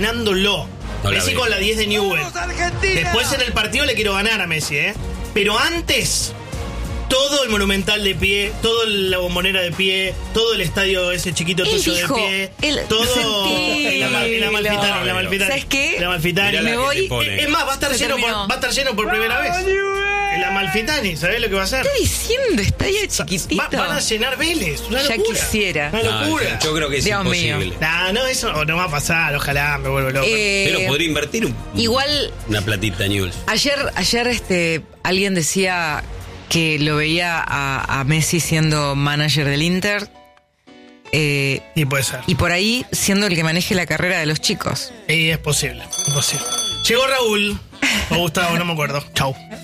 ganándolo. No la Messi veo. con la 10 de Newell. Después en el partido le quiero ganar a Messi, ¿eh? Pero antes, todo el Monumental de pie, todo la Bombonera de pie, todo el estadio ese chiquito Él tuyo dijo, de pie, él- todo Sentilo. el Amalfitani. ¿Sabes qué? El Amalfitani. Mirá la Me que voy- te pone. Es más, va a estar Se lleno terminó. va a estar lleno por primera vez. El Amalfitani, ¿sabés lo que va a hacer? ¿Qué está diciendo? Estadio chiquitito. Van a llenar Vélez, una Ya locura. quisiera. Una No, locura. yo creo que es Dios mío. imposible. No, eso no va a pasar, ojalá me vuelvo loco. Pero podría invertir Igual, una platita Newell's. ayer alguien decía que lo veía a Messi siendo manager del Inter Y puede ser. y por ahí siendo el que maneje la carrera de los chicos. Y es posible, es posible. Llegó Raúl, o Gustavo, no me acuerdo. Chau.